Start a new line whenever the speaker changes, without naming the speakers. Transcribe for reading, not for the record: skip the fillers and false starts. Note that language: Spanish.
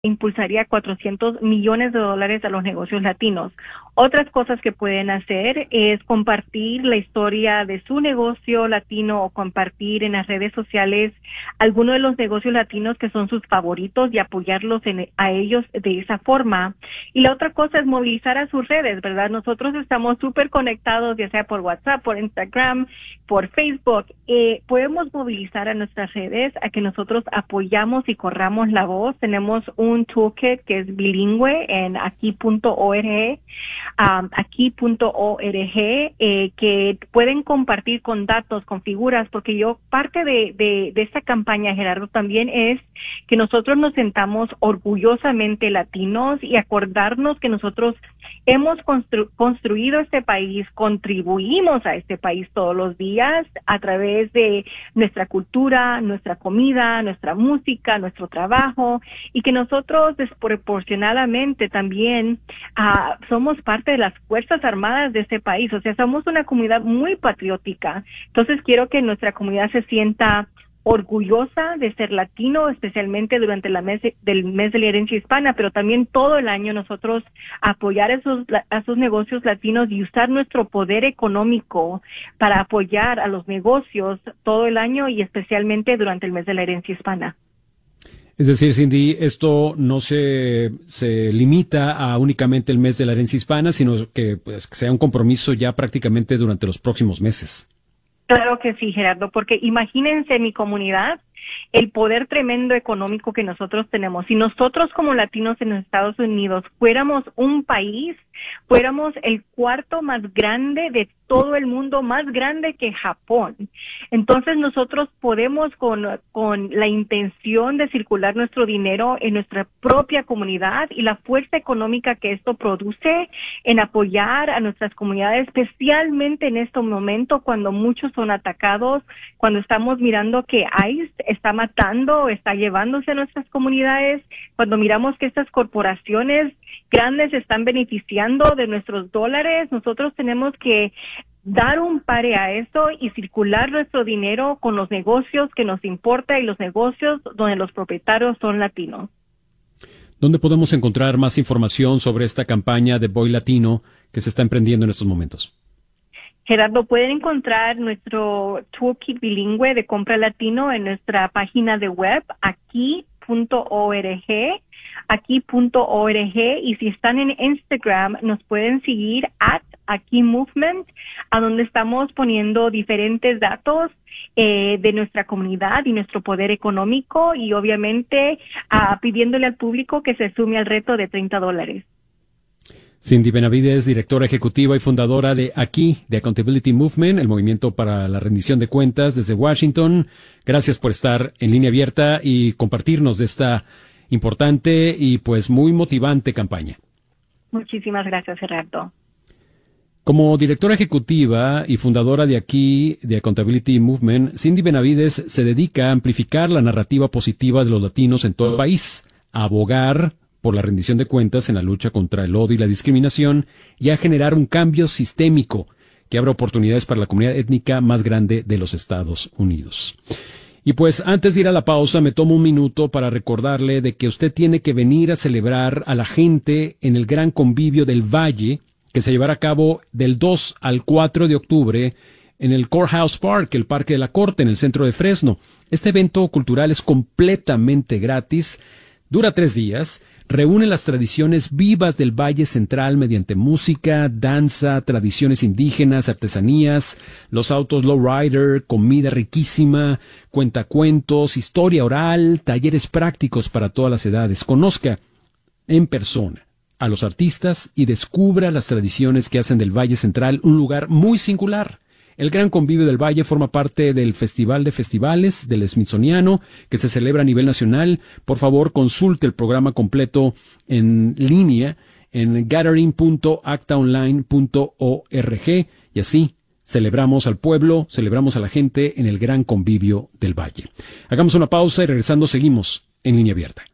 impulsaría $400 millones a los negocios latinos. Otras cosas que pueden hacer es compartir la historia de su negocio latino o compartir en las redes sociales algunos de los negocios latinos que son sus favoritos y apoyarlos a ellos de esa forma. Y la otra cosa es movilizar a sus redes, ¿verdad? Nosotros estamos súper conectados, ya sea por WhatsApp, por Instagram, por Facebook. Podemos movilizar a nuestras redes a que nosotros apoyamos y corramos la voz. Tenemos un toolkit que es bilingüe en aquí.org. Que pueden compartir con datos, con figuras, porque parte de esta campaña, Gerardo, también es que nosotros nos sentamos orgullosamente latinos y acordarnos que nosotros hemos construido este país, contribuimos a este país todos los días a través de nuestra cultura, nuestra comida, nuestra música, nuestro trabajo, y que nosotros desproporcionadamente también somos parte de las Fuerzas Armadas de este país. O sea, somos una comunidad muy patriótica. Entonces quiero que nuestra comunidad se sienta orgullosa de ser latino, especialmente durante el mes de la herencia hispana, pero también todo el año nosotros apoyar a esos negocios latinos y usar nuestro poder económico para apoyar a los negocios todo el año y especialmente durante el mes de la herencia hispana.
Es decir, Cindy, esto no se limita a únicamente el mes de la herencia hispana, sino que sea un compromiso ya prácticamente durante los próximos meses.
Claro que sí, Gerardo, porque imagínense mi comunidad, el poder tremendo económico que nosotros tenemos. Si nosotros como latinos en los Estados Unidos fuéramos un país, fuéramos el cuarto más grande de todo el mundo, más grande que Japón. Entonces nosotros podemos con la intención de circular nuestro dinero en nuestra propia comunidad y la fuerza económica que esto produce en apoyar a nuestras comunidades, especialmente en este momento cuando muchos son atacados, cuando estamos mirando que ICE está matando, está llevándose a nuestras comunidades, cuando miramos que estas corporaciones grandes están beneficiando de nuestros dólares. Nosotros tenemos que dar un pare a eso y circular nuestro dinero con los negocios que nos importa y los negocios donde los propietarios son latinos.
¿Dónde podemos encontrar más información sobre esta campaña de Voy Latino que se está emprendiendo en estos momentos?
Gerardo, pueden encontrar nuestro toolkit bilingüe de compra latino en nuestra página de web, aquí.org, y si están en Instagram nos pueden seguir @AkiMovement, a donde estamos poniendo diferentes datos de nuestra comunidad y nuestro poder económico, y obviamente pidiéndole al público que se sume al reto de $30.
Cindy Benavides, directora ejecutiva y fundadora de Aquí, de Accountability Movement, el movimiento para la rendición de cuentas desde Washington. Gracias por estar en Línea Abierta y compartirnos de esta importante y pues muy motivante campaña.
Muchísimas gracias, Gerardo.
Como directora ejecutiva y fundadora de Aquí, de Accountability Movement, Cindy Benavides se dedica a amplificar la narrativa positiva de los latinos en todo el país, a abogar por la rendición de cuentas en la lucha contra el odio y la discriminación y a generar un cambio sistémico que abra oportunidades para la comunidad étnica más grande de los Estados Unidos. Y pues antes de ir a la pausa me tomo un minuto para recordarle de que usted tiene que venir a celebrar a la gente en el gran convivio del Valle que se llevará a cabo del 2 al 4 de octubre en el Courthouse Park, el Parque de la Corte, en el centro de Fresno. Este evento cultural es completamente gratis, dura 3 días, reúne las tradiciones vivas del Valle Central mediante música, danza, tradiciones indígenas, artesanías, los autos lowrider, comida riquísima, cuentacuentos, historia oral, talleres prácticos para todas las edades. Conozca en persona a los artistas y descubra las tradiciones que hacen del Valle Central un lugar muy singular. El Gran Convivio del Valle forma parte del Festival de Festivales del Smithsoniano, que se celebra a nivel nacional. Por favor, consulte el programa completo en línea en gathering.actaonline.org y así celebramos al pueblo, celebramos a la gente en el Gran Convivio del Valle. Hagamos una pausa y regresando seguimos en Línea Abierta.